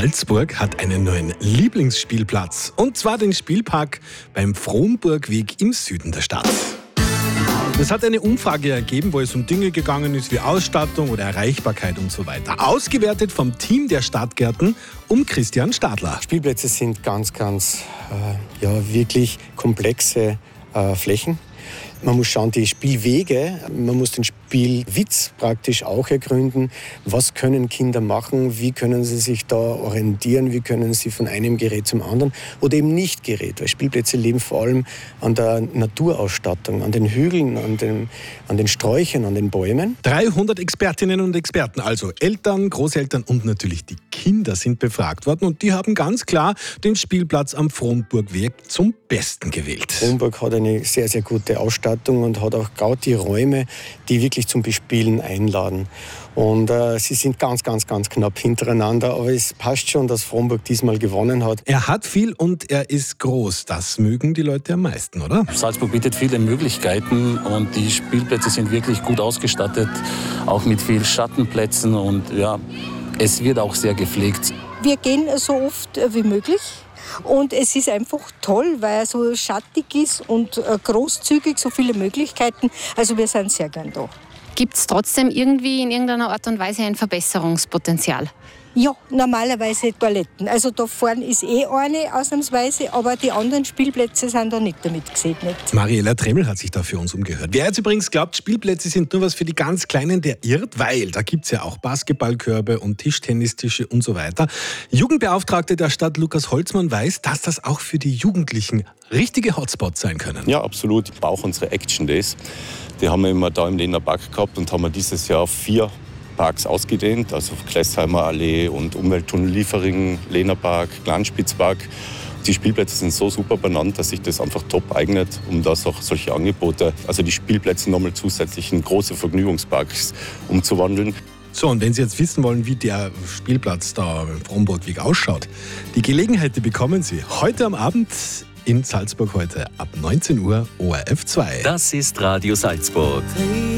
Salzburg hat einen neuen Lieblingsspielplatz. Und zwar den Spielpark beim Frohnburgweg im Süden der Stadt. Es hat eine Umfrage ergeben, wo es um Dinge gegangen ist wie Ausstattung oder Erreichbarkeit und so weiter. Ausgewertet vom Team der Stadtgärten um Christian Stadler. Spielplätze sind ganz wirklich komplexe Flächen. Man muss schauen, die Spielwege, man muss den Spielwitz praktisch auch ergründen. Was können Kinder machen? Wie können sie sich da orientieren? Wie können sie von einem Gerät zum anderen oder eben nicht Gerät? Weil Spielplätze leben vor allem an der Naturausstattung, an den Hügeln, an den Sträuchern, an den Bäumen. 300 Expertinnen und Experten, also Eltern, Großeltern und natürlich die Kinder sind befragt worden. Und die haben ganz klar den Spielplatz am Frohnburgweg zum Besten gewählt. Frohnburg hat eine sehr, sehr gute Ausstattung und hat auch gerade die Räume, die wirklich zum Bespielen einladen. Und sie sind ganz knapp hintereinander. Aber es passt schon, dass Frohnburg diesmal gewonnen hat. Er hat viel und er ist groß. Das mögen die Leute am meisten, oder? Salzburg bietet viele Möglichkeiten und die Spielplätze sind wirklich gut ausgestattet. Auch mit vielen Schattenplätzen und ja, es wird auch sehr gepflegt. Wir gehen so oft wie möglich. Und es ist einfach toll, weil er so schattig ist und großzügig, so viele Möglichkeiten. Also wir sind sehr gern da. Gibt es trotzdem irgendwie in irgendeiner Art und Weise ein Verbesserungspotenzial? Ja, normalerweise Toiletten. Also da vorne ist eine ausnahmsweise, aber die anderen Spielplätze sind da nicht damit gesegnet. Mariella Tremmel hat sich da für uns umgehört. Wer jetzt übrigens glaubt, Spielplätze sind nur was für die ganz Kleinen, der irrt, weil da gibt es ja auch Basketballkörbe und Tischtennistische und so weiter. Jugendbeauftragte der Stadt Lukas Holzmann weiß, dass das auch für die Jugendlichen richtige Hotspots sein können. Ja, absolut. Auch unsere Action Days, die haben wir immer da im Lehner Park gehabt und haben wir dieses Jahr auf 4 Parks ausgedehnt, also Klessheimer Allee und Umwelttunnel Liefering, Lehner Park, Glanspitzpark. Die Spielplätze sind so super benannt, dass sich das einfach top eignet, um das auch solche Angebote, also die Spielplätze nochmal zusätzlich in große Vergnügungsparks umzuwandeln. So, und wenn Sie jetzt wissen wollen, wie der Spielplatz da im Frohnburgweg ausschaut, die Gelegenheit, die bekommen Sie heute am Abend in Salzburg heute ab 19 Uhr ORF 2. Das ist Radio Salzburg.